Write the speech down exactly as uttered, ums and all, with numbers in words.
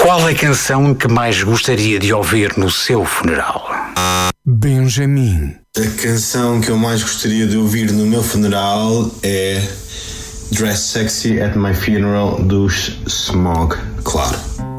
Qual é a canção que mais gostaria de ouvir no seu funeral? Benjamin. A canção que eu mais gostaria de ouvir no meu funeral é Dress Sexy at My Funeral dos Smog, claro.